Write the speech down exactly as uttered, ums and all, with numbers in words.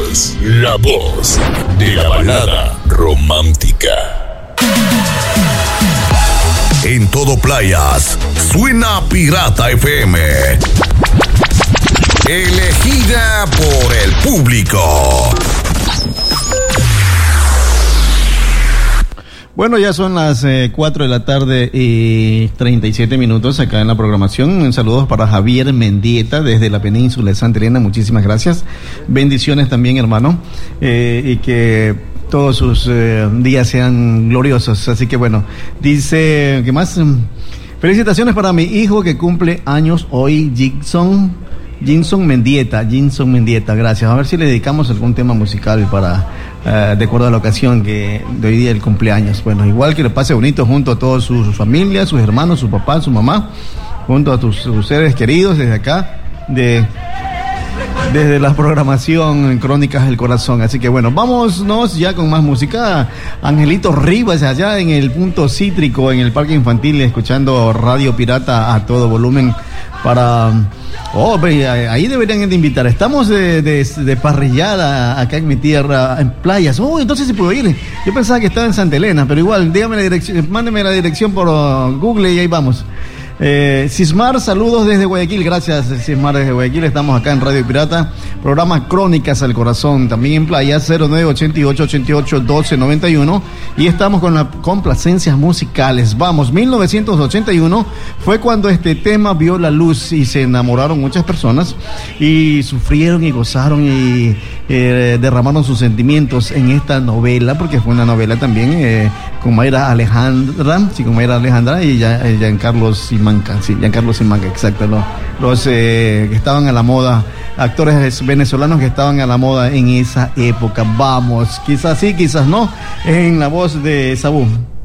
somos la voz de la balada romántica. En todo Playas, suena Pirata F M. Elegida por el público. Bueno, ya son las eh, cuatro de la tarde y treinta y siete minutos acá en la programación. Saludos para Javier Mendieta desde la península de Santa Elena. Muchísimas gracias. Bendiciones también, hermano. Eh, y que todos sus eh, días sean gloriosos. Así que bueno, dice, ¿qué más? Felicitaciones para mi hijo que cumple años hoy, Jinson. Jinson Mendieta, Jinson Mendieta, gracias. A ver si le dedicamos algún tema musical para, uh, de acuerdo a la ocasión que de hoy día el cumpleaños. Bueno, igual que le pase bonito junto a toda su, su familia, sus hermanos, su papá, su mamá, junto a tus, sus seres queridos desde acá, de desde la programación Crónicas del Corazón. Así que bueno, vámonos ya con más música. Angelito Rivas allá en el punto cítrico, en el parque infantil, escuchando Radio Pirata a todo volumen para... Oh, ahí deberían de invitar. Estamos de, de, de parrillada acá en mi tierra, en playas. Oh, entonces se pudo ir. Yo pensaba que estaba en Santa Elena, pero igual, dígame la dirección, mándeme la dirección por Google y ahí vamos. Eh, Cismar, saludos desde Guayaquil. Gracias, Cismar, desde Guayaquil. Estamos acá en Radio Pirata, programa Crónicas al Corazón, también en playa, cero nueve ochenta y ocho ochenta y ocho doce noventa y uno, y estamos con las complacencias musicales. Vamos, mil novecientos ochenta y uno fue cuando este tema vio la luz y se enamoraron muchas personas y sufrieron y gozaron y eh, derramaron sus sentimientos en esta novela, porque fue una novela también eh, con Mayra Alejandra, sí, con Mayra Alejandra y ya, eh, Giancarlo Simanca, sí, Giancarlo Simanca, exacto, los, los eh, que estaban a la moda, actores venezolanos que estaban a la moda en esa época. Vamos, quizás sí, quizás no, en la voz de Sabú.